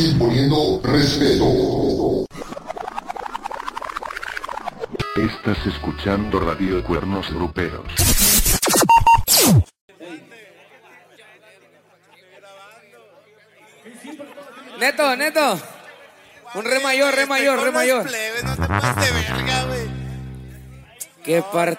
imponiendo respeto. Estás escuchando Radio Cuernos Gruperos. Neto. Un re mayor. No te pases de verga, güey. Qué parte.